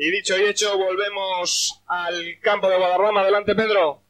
Y dicho y hecho, volvemos al campo de Guadarrama. Adelante, Pedro.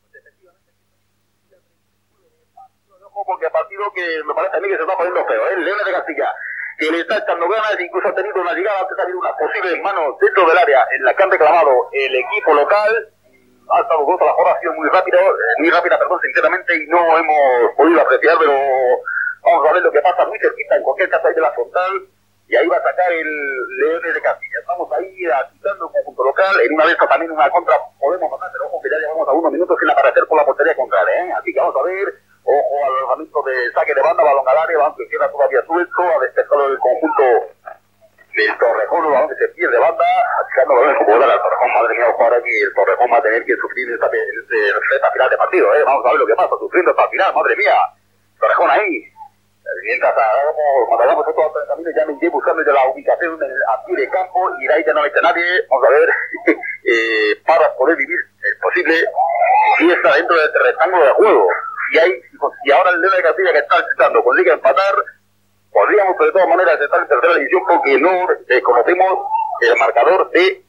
Porque partido que me parece a mí que se está poniendo feo, el Leones de Castilla, que le está echando ganas, incluso ha tenido una llegada, antes ha habido unas posibles manos dentro del área en la que han reclamado el equipo local. Ha estado junto a la jugada, ha sido muy rápida, sinceramente, y no hemos podido apreciar, pero vamos a ver lo que pasa muy cerquita, en cualquier caso ahí de la frontal, y ahí va a sacar el Leones de Castilla. Estamos ahí agitando el conjunto local, en una de estas también una contra podemos matar, pero ojo que ya llevamos a unos minutos sin aparecer por la portería contraria, así que vamos a ver. Ojo al lanzamiento de saque de banda, balón al área, balón que queda todavía suelto, a despejarlo del conjunto del Torrejón, balón que se pierde banda, achicando balón como bola al Torrejón. Madre mía, ojo ahora que el Torrejón va a tener que sufrir esta final de partido, vamos a ver lo que pasa, sufriendo hasta el final, madre mía, Torrejón ahí. Mientras matamos estos también ya me llevo buscando ya la ubicación a pie de campo y de ahí ya no le echa nadie. Vamos a ver para poder vivir es posible si está dentro del rectángulo de juego. Y ahora el León de Castilla que está intentando consigue empatar, podríamos de todas maneras estar en tercera división porque no conocemos el marcador de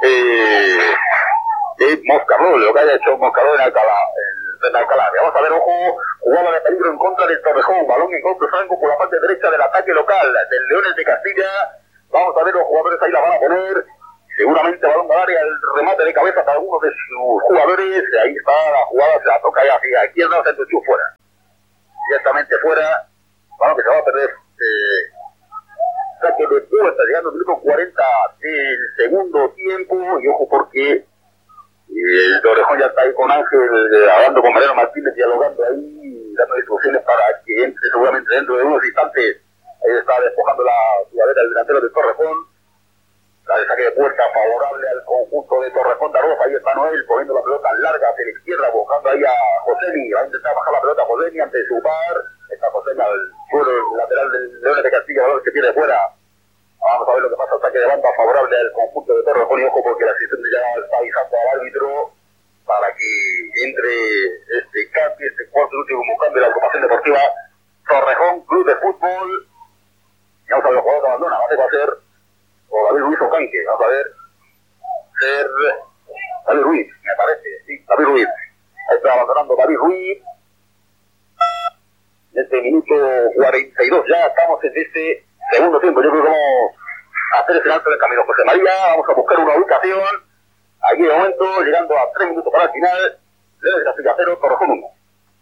Moscarrol, lo que haya hecho Moscarrol en Alcalá. Vamos a ver, ojo, jugada de peligro en contra del Torrejón, balón en golpe franco por la parte derecha del ataque local del Leones de Castilla. Vamos a ver, los jugadores ahí la van a poner, seguramente balón al área, el remate de cabeza para algunos de sus jugadores, ahí está la jugada, se la toca ahí hacia la izquierda, se fuera, directamente fuera, balón que se va a perder, saque de puerta, llegando al minuto 40 del segundo tiempo, y ojo porque el Torrejón ya está ahí con Ángel, hablando con Mariano Martínez, dialogando ahí, dando instrucciones para que entre seguramente dentro de unos instantes. Ahí está despojando la jugadera del delantero del Torrejón. La de saque de puerta favorable al conjunto de Torrejón de Arroz. Ahí está Noel poniendo la pelota larga hacia la izquierda, buscando ahí a Josemi. Va a intentar bajar la pelota a Josemi ante su par. Está Josemi al suelo, el lateral del Leones de Castilla, que tiene fuera. Vamos a ver lo que pasa, ataque de banda favorable al conjunto de Torrejón y ojo porque la asistente ya está avisando al árbitro para que entre este cambio, este cuarto y último cambio de la agrupación deportiva Torrejón Club de Fútbol. Ya vamos a ver los jugadores que abandona, va a ser o David Ruiz o Canque, vamos a ver ser David Ruiz, me parece, sí, David Ruiz. Ahí está abandonando David Ruiz. En este minuto 42 ya estamos en este segundo tiempo. Yo creo que vamos a hacer el alto del camino José María, vamos a buscar una ubicación. Aquí de momento, llegando a 3 minutos para el final, Leones de Castilla 0, Torrejón 1.